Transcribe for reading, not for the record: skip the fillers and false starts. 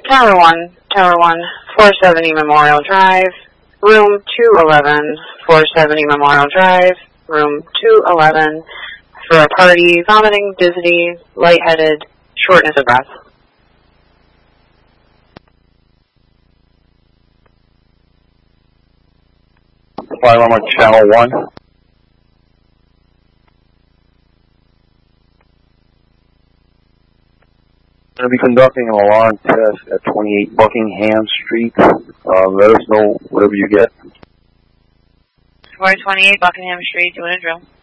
Tower 1, 470 Memorial Drive, room 211, 470 Memorial Drive, room 211, for a party, vomiting, dizzy, lightheaded, shortness of breath. Fire alarm on channel 1. Going to be conducting an alarm test at 28 Buckingham Street. Let us know whatever you get. 428 Buckingham Street, doing a drill.